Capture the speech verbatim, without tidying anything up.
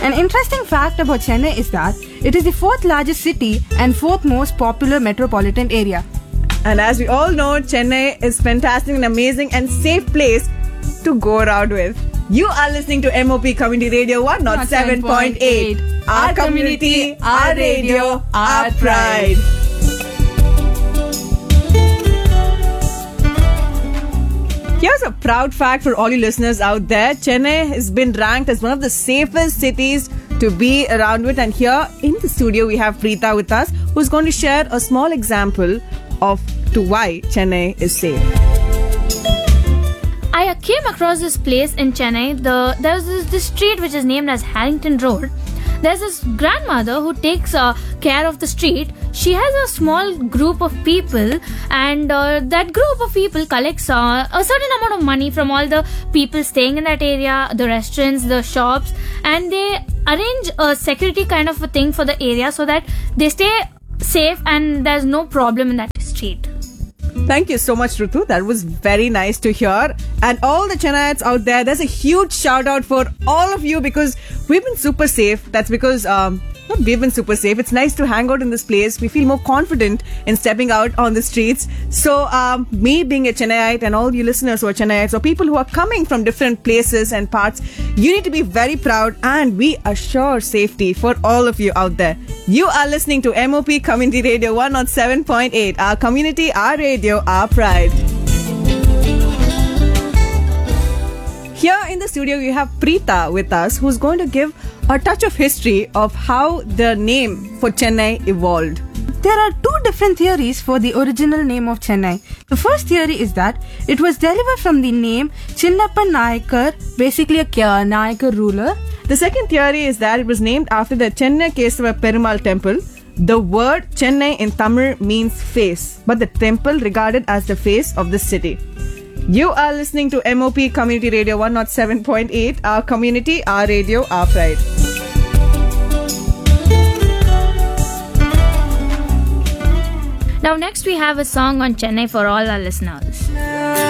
An interesting fact about Chennai is that it is the fourth largest city and fourth most popular metropolitan area. And as we all know, Chennai is fantastic and amazing and safe place to go around with. You are listening to M O P Community Radio one oh seven point eight. Our community, our radio, our pride. Here's a proud fact for all you listeners out there. Chennai has been ranked as one of the safest cities to be around with. And here in the studio, we have Preeta with us, who's going to share a small example of to why Chennai is safe. I came across this place in Chennai. The there was this, this street which is named as Harrington Road. There's this grandmother who takes uh, care of the street. She has a small group of people, and uh, that group of people collects uh, a certain amount of money from all the people staying in that area, the restaurants, the shops, and they arrange a security kind of a thing for the area so that they stay safe and there's no problem in that street. Thank you so much, Rutu. That was very nice to hear. And all the Chennaites out there, there's a huge shout out for all of you because we've been super safe. That's because um, we've been super safe. It's nice to hang out in this place. We feel more confident in stepping out on the streets. So um, me being a Chennaiite and all you listeners who are Chennaites or people who are coming from different places and parts, you need to be very proud and we assure safety for all of you out there. You are listening to M O P Community Radio one oh seven point eight. Our community, our radio, our pride. Here in the studio, we have Preeta with us, who's going to give a touch of history of how the name for Chennai evolved. There are two different theories for the original name of Chennai. The first theory is that it was derived from the name Chinnappa Nayakar, basically a Nayakar ruler. The second theory is that it was named after the Chennai Kesava Perumal temple. The word Chennai in Tamil means face, but the temple regarded as the face of the city. You are listening to M O P Community Radio one oh seven point eight, our community, our radio, our pride. Now next we have a song on Chennai for all our listeners.